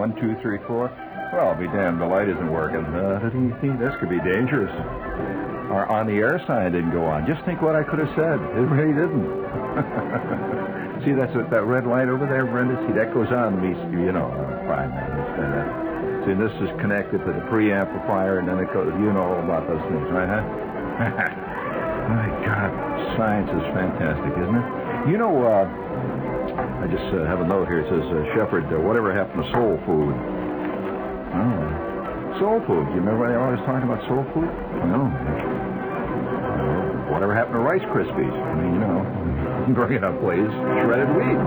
1, 2, 3, 4. Well, I'll be damned, the light isn't working. This could be dangerous. Our on-the-air sign didn't go on. Just think what I could have said. It really didn't. See, that red light over there, Brenda? See, that goes on me, 5 minutes. See, this is connected to the preamplifier, and then it goes, you know all about those things, right, huh? My God, science is fantastic, isn't it? You know, I just have a note here. It says, Shepard, whatever happened to soul food? Oh, soul food. You remember when they always talking about soul food? No. Whatever happened to Rice Krispies? I mean, you know, bring it up, please. Shredded wheat.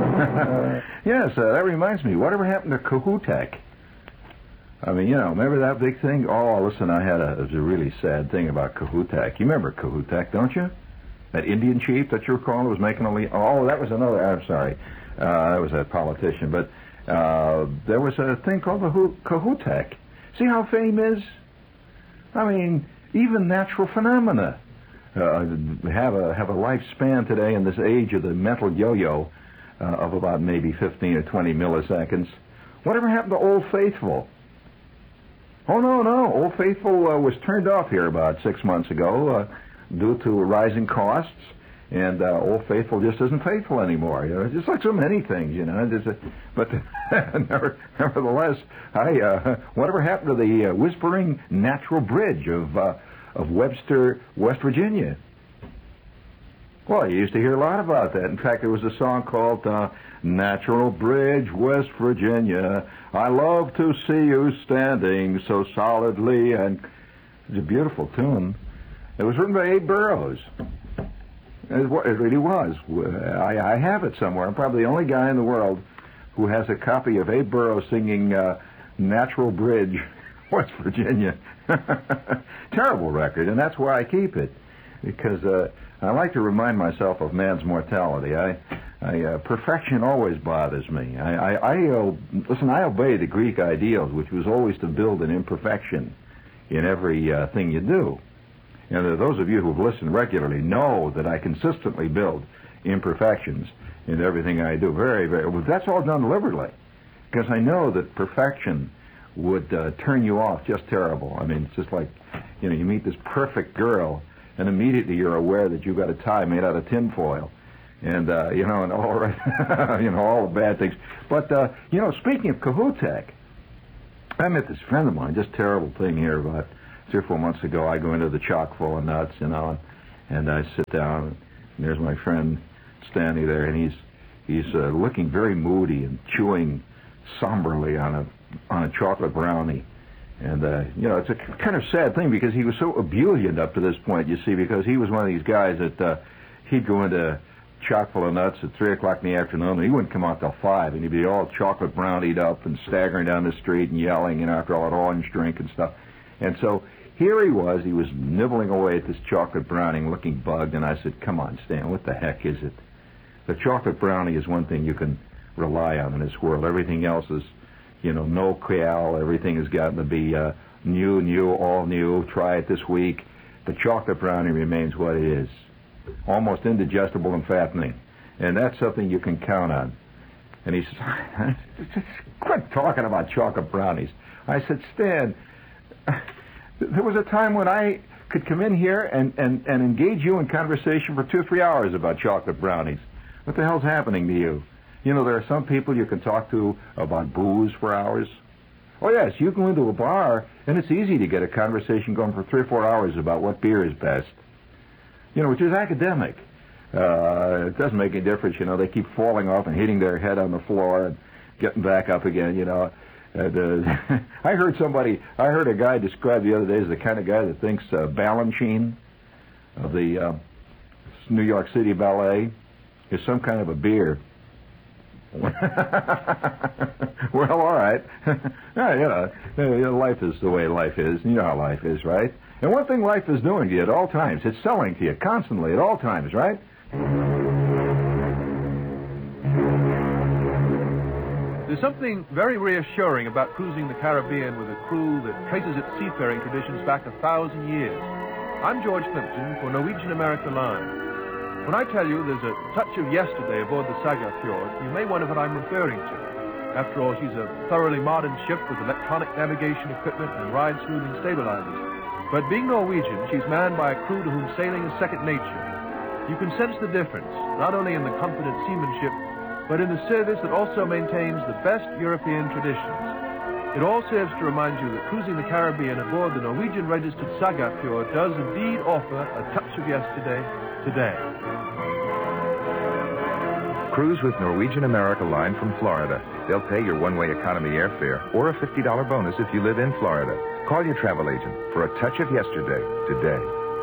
Yes, that reminds me. Whatever happened to Kohoutek? I mean, you know, remember that big thing? Oh, listen, it was a really sad thing about Kohoutek. You remember Kohoutek, don't you? That Indian chief that you were calling was making a lead. Oh, that was another. I'm sorry. That was a politician. But there was a thing called the Kohoutek. See how fame is? I mean, even natural phenomena have a lifespan today in this age of the mental yo-yo of about maybe 15 or 20 milliseconds. Whatever happened to Old Faithful? Oh, no. Old Faithful was turned off here about 6 months ago due to rising costs, and Old Faithful just isn't faithful anymore. You know, just like so many things, you know. But nevertheless, whatever happened to the Whispering Natural Bridge of Webster, West Virginia? Well, you used to hear a lot about that. In fact, there was a song called Natural Bridge, West Virginia. I love to see you standing so solidly. And it's a beautiful tune. It was written by Abe Burrows. It really was. I have it somewhere. I'm probably the only guy in the world who has a copy of Abe Burrows singing Natural Bridge, West Virginia. Terrible record, and that's why I keep it. Because I like to remind myself of man's mortality. Perfection always bothers me. Listen, I obey the Greek ideals, which was always to build an imperfection in every thing you do. And those of you who have listened regularly know that I consistently build imperfections in everything I do. Very, very. Well, that's all done deliberately, because I know that perfection would turn you off just terrible. I mean, it's just like, you know, you meet this perfect girl, and immediately you're aware that you've got a tie made out of tinfoil, and you know, and all you know, all the bad things. But you know, speaking of Kohoutek, I met this friend of mine. Just terrible thing here about 3 or 4 months ago. I go into the chock full of nuts, you know, and I sit down, and there's my friend standing there, and he's looking very moody and chewing somberly on a chocolate brownie. And, you know, it's a kind of sad thing because he was so ebullient up to this point, you see, because he was one of these guys that he'd go into chock full of nuts at 3 o'clock in the afternoon, and he wouldn't come out till 5, and he'd be all chocolate brownied up and staggering down the street and yelling, you know, after all that orange drink and stuff. And so here he was nibbling away at this chocolate brownie, looking bugged, and I said, come on, Stan, what the heck is it? The chocolate brownie is one thing you can rely on in this world. Everything else is, you know, no cal. Everything has got to be new, all new. Try it this week. The chocolate brownie remains what it is. Almost indigestible and fattening. And that's something you can count on. And he says, quit talking about chocolate brownies. I said, Stan, there was a time when I could come in here and engage you in conversation for 2 or 3 hours about chocolate brownies. What the hell's happening to you? You know, there are some people you can talk to about booze for hours. Oh, yes, you go into a bar, and it's easy to get a conversation going for 3 or 4 hours about what beer is best. You know, which is academic. It doesn't make any difference, you know. They keep falling off and hitting their head on the floor and getting back up again, you know. I heard a guy described the other day as the kind of guy that thinks Balanchine of the New York City Ballet is some kind of a beer. Well, all right. Yeah, you know, life is the way life is. You know how life is, right? And one thing life is doing to you at all times, it's selling to you constantly at all times, right? There's something very reassuring about cruising the Caribbean with a crew that traces its seafaring traditions back 1,000 years. I'm George Plimpton for Norwegian America Line. When I tell you there's a touch of yesterday aboard the Saga Fjord, you may wonder what I'm referring to. After all, she's a thoroughly modern ship with electronic navigation equipment and ride-smoothing stabilizers. But being Norwegian, she's manned by a crew to whom sailing is second nature. You can sense the difference, not only in the comfort and seamanship, but in the service that also maintains the best European traditions. It all serves to remind you that cruising the Caribbean aboard the Norwegian-registered Saga Pure does indeed offer a touch of yesterday today. Cruise with Norwegian America Line from Florida. They'll pay your one-way economy airfare or a $50 bonus if you live in Florida. Call your travel agent for a touch of yesterday today.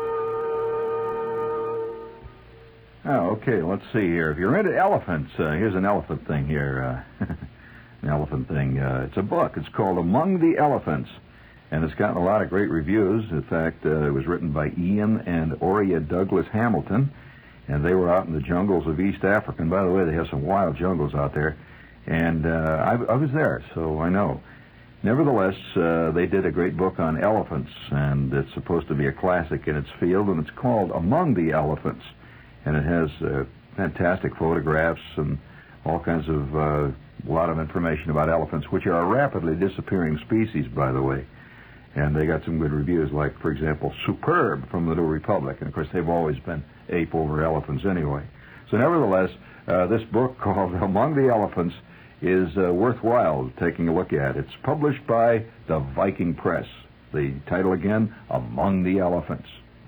Oh, okay, let's see here. If you're into elephants, here's an elephant thing here. An elephant thing. It's a book. It's called Among the Elephants, and it's gotten a lot of great reviews. In fact, it was written by Ian and Oria Douglas Hamilton, and they were out in the jungles of East Africa. And by the way, they have some wild jungles out there, and I was there, so I know. Nevertheless, they did a great book on elephants, and it's supposed to be a classic in its field, and it's called Among the Elephants. And it has fantastic photographs and all kinds of, a lot of information about elephants, which are a rapidly disappearing species, by the way. And they got some good reviews, like, for example, Superb from the New Republic. And, of course, they've always been ape over elephants anyway. So, nevertheless, this book called Among the Elephants is worthwhile taking a look at. It's published by the Viking Press. The title again, Among the Elephants.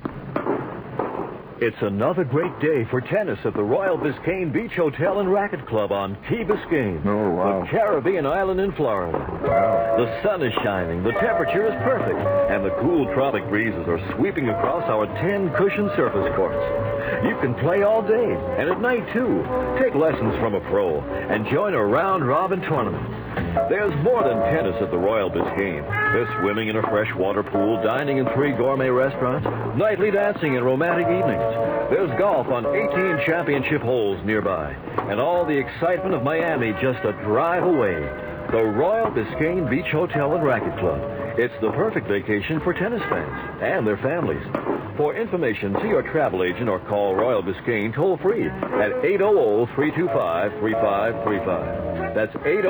It's another great day for tennis at the Royal Biscayne Beach Hotel and Racket Club on Key Biscayne, Oh, wow. the Caribbean island in Florida. Wow. The sun is shining, the temperature is perfect, and the cool tropic breezes are sweeping across our 10-cushion surface courts. You can play all day, and at night, too. Take lessons from a pro, and join a round-robin tournament. There's more than tennis at the Royal Biscayne. There's swimming in a freshwater pool, dining in 3 gourmet restaurants, nightly dancing and romantic evenings. There's golf on 18 championship holes nearby, and all the excitement of Miami just a drive away. The Royal Biscayne Beach Hotel and Racket Club. It's the perfect vacation for tennis fans and their families. For information, see your travel agent or call Royal Biscayne toll-free at 800-325-3535. That's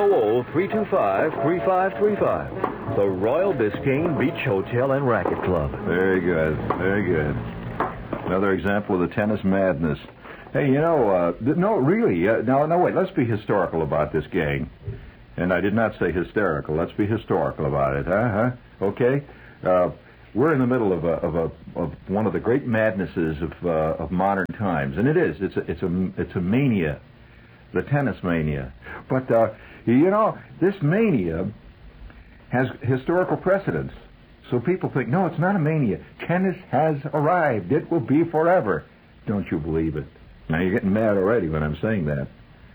800-325-3535. The Royal Biscayne Beach Hotel and Racket Club. Very good, very good. Another example of the tennis madness. Hey, you know, no, really, no, wait, let's be historical about this, gang. And I did not say hysterical. Let's be historical about it, okay? We're in the middle of one of the great madnesses of modern times, and it is. It's a mania, the tennis mania. But you know, this mania has historical precedence. So people think, no, it's not a mania. Tennis has arrived. It will be forever. Don't you believe it? Now you're getting mad already when I'm saying that.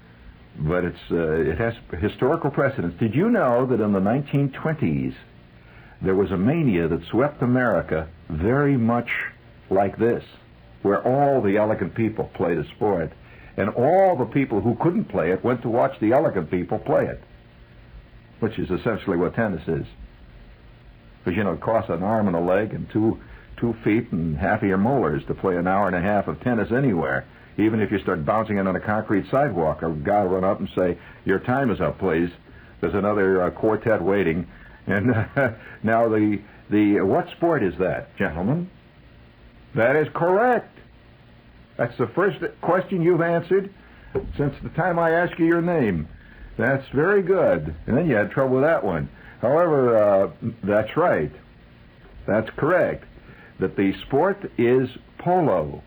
But it has historical precedence. Did you know that in the 1920s there was a mania that swept America very much like this, where all the elegant people played a sport, and all the people who couldn't play it went to watch the elegant people play it, which is essentially what tennis is. Because, you know, it costs an arm and a leg and two feet and half of your molars to play an hour and a half of tennis anywhere. Even if you start bouncing it on a concrete sidewalk, a guy will run up and say, "Your time is up, please. There's another quartet waiting." And now what sport is that, gentlemen? That is correct. That's the first question you've answered since the time I asked you your name. That's very good. And then you had trouble with that one. However, that's right. That's correct. That the sport is polo.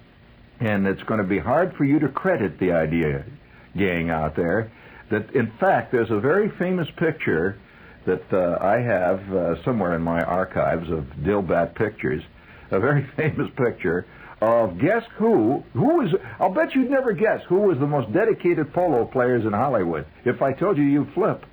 And it's going to be hard for you to credit the idea, gang out there, that in fact there's a very famous picture that I have somewhere in my archives of Dilbat pictures, a very famous picture of, guess who is, I'll bet you'd never guess who was the most dedicated polo players in Hollywood. If I told you, you'd flip.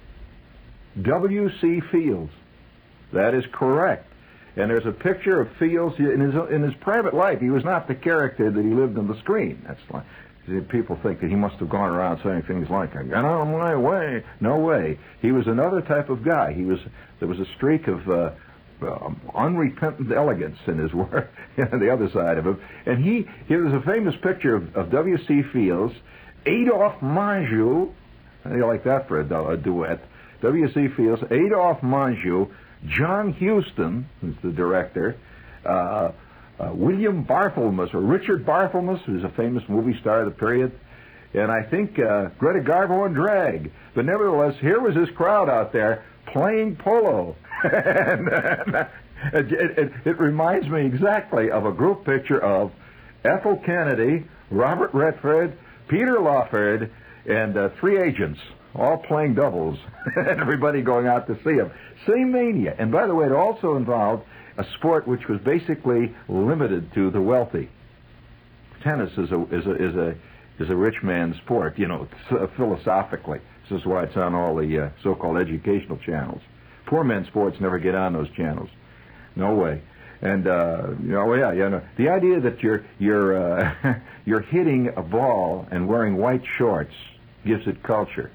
W.C. Fields. That is correct. And there's a picture of Fields in his private life. He was not the character that he lived on the screen. That's like, people think that he must have gone around saying things like, "I got on my way." No way. He was another type of guy. There was a streak of unrepentant elegance in his work, the other side of him. And here was a famous picture of W.C. Fields, Adolphe Menjou, How do you like that for a duet? W.C. Fields, Adolphe Menjou, John Huston, who's the director, William Barthelmess, or Richard Barthelmess, who's a famous movie star of the period, and I think Greta Garbo and Drag. But nevertheless, here was this crowd out there playing polo. And it reminds me exactly of a group picture of Ethel Kennedy, Robert Redford, Peter Lawford, and 3 agents, all playing doubles, and everybody going out to see them. Same mania. And by the way, it also involved a sport which was basically limited to the wealthy. Tennis is a rich man's sport, philosophically. This is why it's on all the so-called educational channels. Poor men's sports never get on those channels. No way. And the idea that you're hitting a ball and wearing white shorts gives it culture.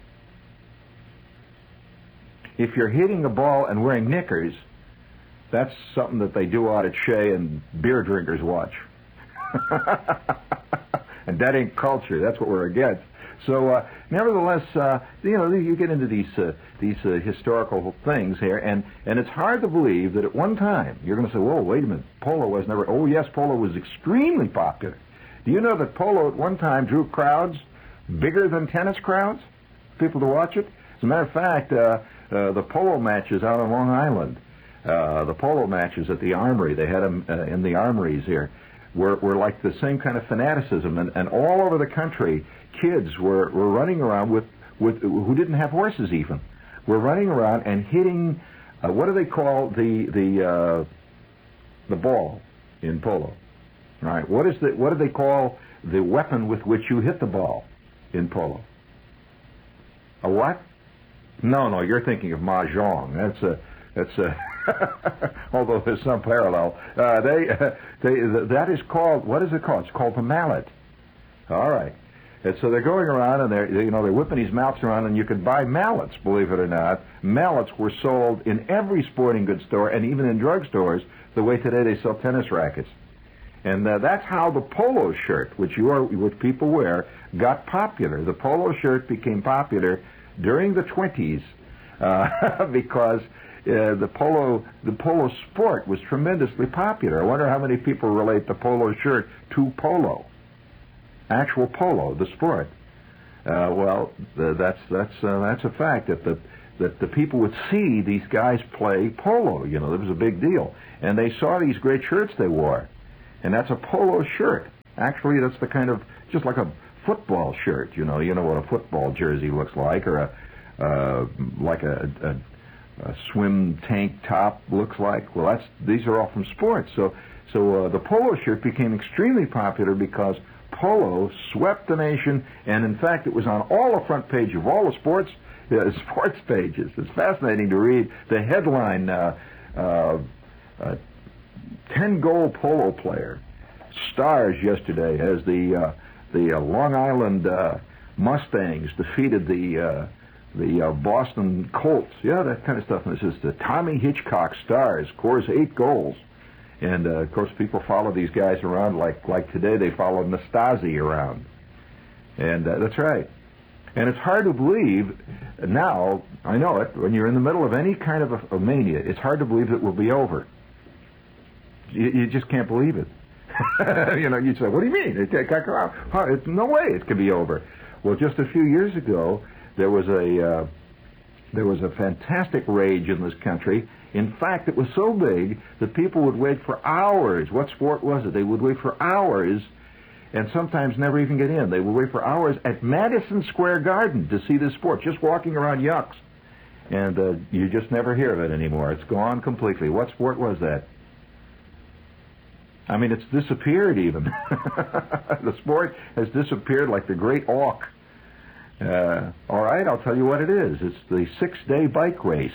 If you're hitting a ball and wearing knickers, that's something that they do out at Shea and beer drinkers watch. And that ain't culture. That's what we're against. So, nevertheless, you get into these historical things here, and it's hard to believe that at one time you're going to say, "Whoa, wait a minute, polo was never." Oh, yes, polo was extremely popular. Do you know that polo at one time drew crowds bigger than tennis crowds? People to watch it. As a matter of fact, the polo matches out on Long Island, the polo matches at the Armory, they had them in the armories here, were like the same kind of fanaticism, and all over the country, kids were running around with who didn't have horses even, were running around and hitting what do they call the ball in polo? All right, what do they call the weapon with which you hit the ball in polo? A what? No, you're thinking of mahjong. That's although there's some parallel. That is called, what is it called? It's called the mallet. All right. And so they're going around and they're whipping these mallets around, and you could buy mallets, believe it or not. Mallets were sold in every sporting goods store and even in drugstores the way today they sell tennis rackets. And that's how the polo shirt, which people wear, got popular. The polo shirt became popular during the 20s because the polo sport was tremendously popular. I wonder how many people relate the polo shirt to polo, actual polo, the sport. That's a fact that the people would see these guys play polo. It was a big deal, and they saw these great shirts they wore, and that's a polo shirt. Actually, that's the kind of just like a football shirt. You know what a football jersey looks like, or a swim tank top looks like. Well, these are all from sports. So the polo shirt became extremely popular because polo swept the nation, and in fact, it was on all the front page of all the sports pages. It's fascinating to read the headline: 10-goal polo player stars yesterday as the Long Island Mustangs defeated the Boston Colts. Yeah, that kind of stuff. And this is the Tommy Hitchcock stars, scores 8 goals. And, of course, people follow these guys around like today they follow Nastasi around. And that's right. And it's hard to believe now, I know it, when you're in the middle of any kind of a mania, it's hard to believe it will be over. You just can't believe it. You'd say, what do you mean? No way it could be over. Well, just a few years ago, there was a fantastic rage in this country. In fact, it was so big that people would wait for hours. What sport was it? They would wait for hours and sometimes never even get in. They would wait for hours at Madison Square Garden to see this sport, just walking around yucks. And you just never hear of it anymore. It's gone completely. What sport was that? I mean, it's disappeared even. The sport has disappeared like the great auk. All right, I'll tell you what it is. It's the 6-day bike race.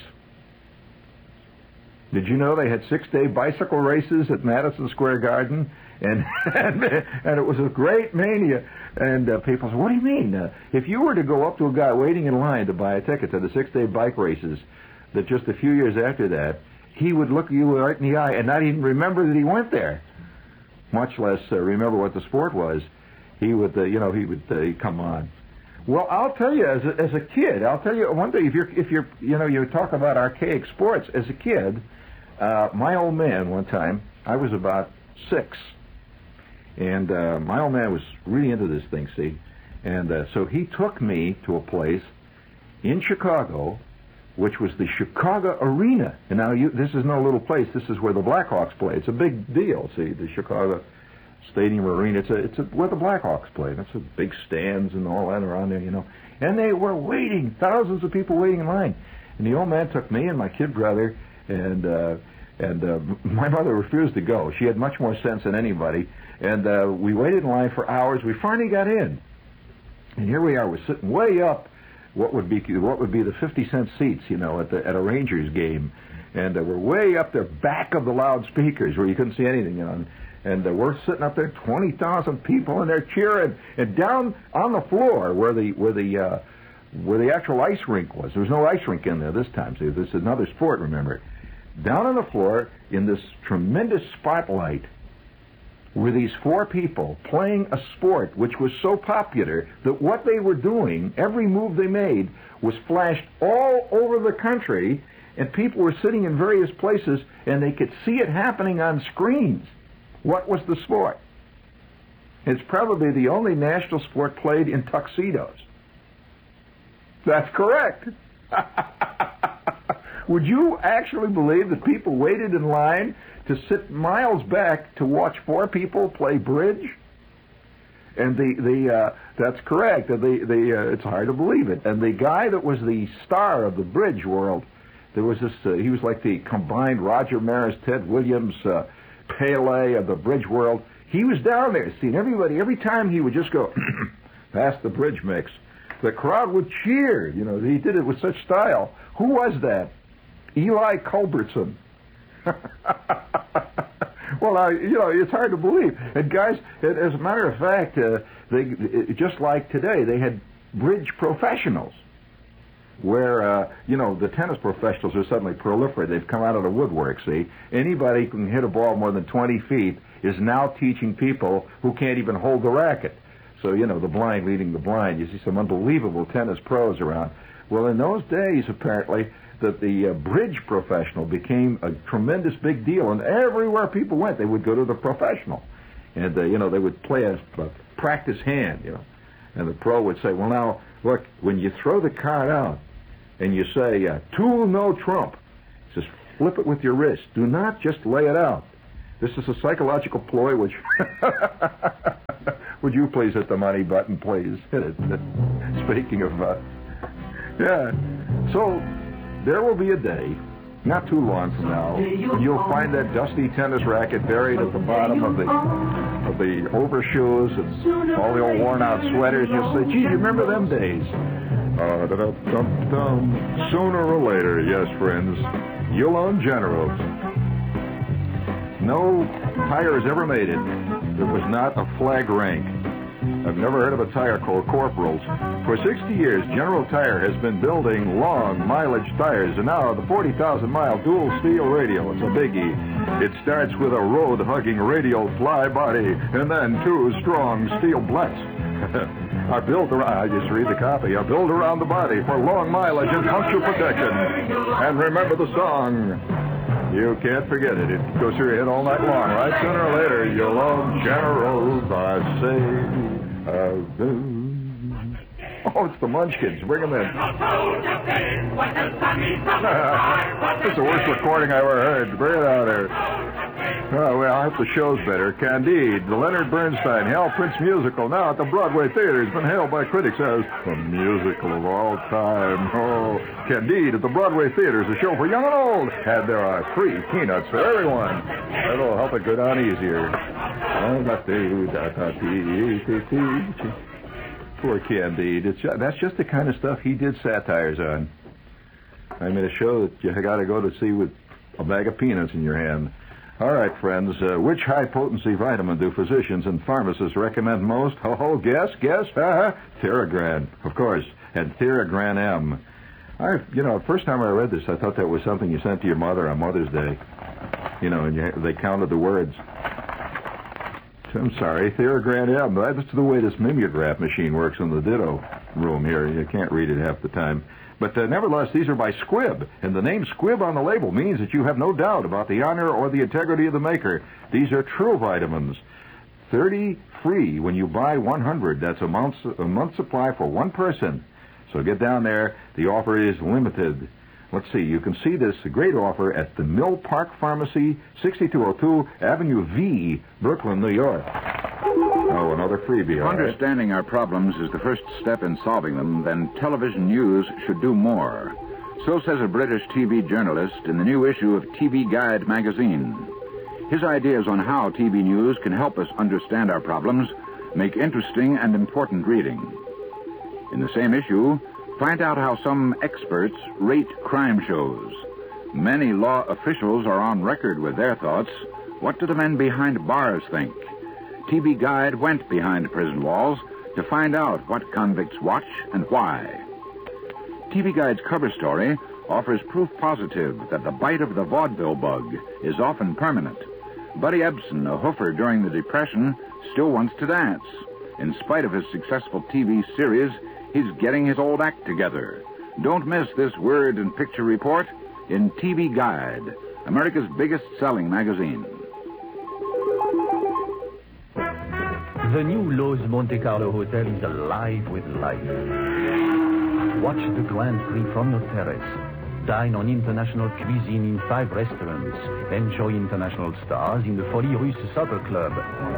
Did you know they had 6-day bicycle races at Madison Square Garden? And it was a great mania. And people said, what do you mean? If you were to go up to a guy waiting in line to buy a ticket to the 6-day bike races, that just a few years after that, he would look you right in the eye and not even remember that he went there, much less remember what the sport was. He would, come on. Well, I'll tell you, as a kid, I'll tell you one thing. If you're you talk about archaic sports. As a kid, my old man one time, I was about 6, and my old man was really into this thing. See, and so he took me to a place in Chicago, which was the Chicago Arena. And now this is no little place. This is where the Blackhawks play. It's a big deal. See, the Chicago Stadium Arena. It's where the Blackhawks play. That's a big stands and all that around there, And they were waiting, thousands of people waiting in line. And the old man took me and my kid brother, and my mother refused to go. She had much more sense than anybody. And we waited in line for hours. We finally got in. And here we are. We're sitting way up. What would be the 50-cent seats, at a Rangers game. And we're way up there, back of the loudspeakers, where you couldn't see anything, And we're sitting up there, 20,000 people, and they're cheering. And down on the floor where the actual ice rink was, there was no ice rink in there this time. See, this is another sport, remember. Down on the floor, in this tremendous spotlight, were these 4 people playing a sport which was so popular that what they were doing, every move they made, was flashed all over the country, and people were sitting in various places, and they could see it happening on screens. What was the sport? It's probably the only national sport played in tuxedos. That's correct. Would you actually believe that people waited in line to sit miles back to watch 4 people play bridge? And that's correct. It's hard to believe it. And the guy that was the star of the bridge world, there was this. He was like the combined Roger Maris, Ted Williams, Pele of the bridge world. He was down there seeing everybody. Every time he would just go past the bridge mix, the crowd would cheer. He did it with such style. Who was that? Eli Culbertson. Well, it's hard to believe. And guys, as a matter of fact, they just like today, they had bridge professionals, where the tennis professionals are suddenly proliferated. They've come out of the woodwork. See, anybody who can hit a ball more than 20 feet is now teaching people who can't even hold the racket. So the blind leading the blind. You see some unbelievable tennis pros around. Well, in those days, apparently, that the bridge professional became a tremendous big deal, and everywhere people went, they would go to the professional, and they would play a practice hand, and the pro would say, well, now look, when you throw the card out and you say 2 no trump, just flip it with your wrist. Do not just lay it out. This is a psychological ploy which would you please hit the money button, please? Hit it. Speaking of yeah, so there will be a day, not too long from now, when you'll find that dusty tennis racket buried at the bottom of the overshoes and all the old worn-out sweaters. You'll say, gee, you remember them days? Sooner or later, yes, friends, you'll own Generals. No tire has ever made it that was not a flag rank. I've never heard of a tire called Corporals. For 60 years, General Tire has been building long mileage tires, and now the 40,000-mile dual steel radial is a biggie. It starts with a road-hugging radial fly body, and then 2 strong steel blunts. Are built around, I just read the copy, are built around the body for long mileage and puncture protection. And remember the song. You can't forget it. It goes through your head all night long, right? Sooner or later, you'll own Generals, I say. Oh, it's the Munchkins. Bring them in. It's the worst recording I ever heard. Bring it out there. Oh, well, I hope the show's better. Candide, the Leonard Bernstein Hal Prince musical, now at the Broadway Theater, has been hailed by critics as the musical of all time. Oh, Candide at the Broadway Theater is a show for young and old, and there are free peanuts for everyone. That'll help it go down easier. Poor Candide. That's just the kind of stuff he did satires on. I made a show that you got to go to see with a bag of peanuts in your hand. All right, friends, which high-potency vitamin do physicians and pharmacists recommend most? Oh, guess? Theragran, of course, and Theragran M. First time I read this, I thought that was something you sent to your mother on Mother's Day. And they counted the words. I'm sorry, Theragran M. That's the way this mimeograph machine works in the Ditto. room here. You can't read it half the time. But nevertheless, these are by Squibb, and the name Squibb on the label means that you have no doubt about the honor or the integrity of the maker. These are true vitamins. 30 free when you buy 100. That's a month's supply for one person. So get down there. The offer is limited. Let's see. You can see this great offer at the Mill Park Pharmacy, 6202 Avenue V, Brooklyn, New York. Oh, another freebie. If understanding our problems is the first step in solving them, then television news should do more. So says a British TV journalist in the new issue of TV Guide magazine. His ideas on how TV news can help us understand our problems make interesting and important reading. In the same issue, find out how some experts rate crime shows. Many law officials are on record with their thoughts. What do the men behind bars think? TV Guide went behind prison walls to find out what convicts watch and why. TV Guide's cover story offers proof positive that the bite of the vaudeville bug is often permanent. Buddy Ebsen, a hoofer during the Depression, still wants to dance. In spite of his successful TV series, he's getting his old act together. Don't miss this word and picture report in TV Guide, America's biggest selling magazine. The new Lowe's Monte Carlo Hotel is alive with life. Watch the Grand Prix from your terrace. Dine on international cuisine in 5 restaurants. Enjoy international stars in the Folie Russe Supper Club.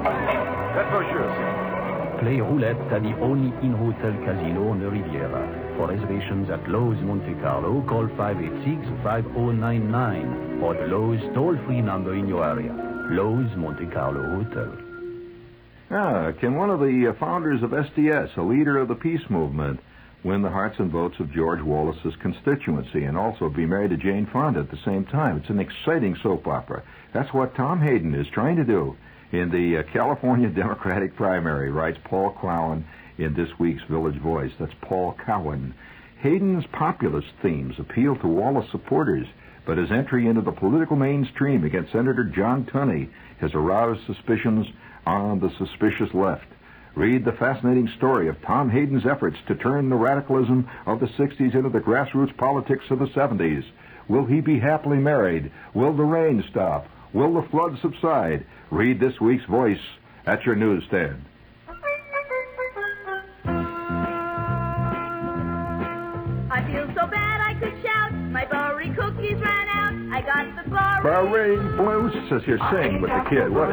Play roulette at the only in-hotel casino on the Riviera. For reservations at Lowe's Monte Carlo, call 586-5099 or the Lowe's toll-free number in your area. Lowe's Monte Carlo Hotel. Can one of the founders of SDS, a leader of the peace movement, win the hearts and votes of George Wallace's constituency and also be married to Jane Fonda at the same time? It's an exciting soap opera. That's what Tom Hayden is trying to do in the California Democratic primary, writes Paul Cowan in this week's Village Voice. That's Paul Cowan. Hayden's populist themes appeal to Wallace supporters, but his entry into the political mainstream against Senator John Tunney has aroused suspicions on the suspicious left. Read the fascinating story of Tom Hayden's efforts to turn the radicalism of the 60s into the grassroots politics of the 70s. Will he be happily married? Will the rain stop? Will the flood subside? Read this week's Voice at your newsstand. I feel so bad I could shout. My Burry cookies ran out. I got the Burry Blues, as you're saying with the kid. What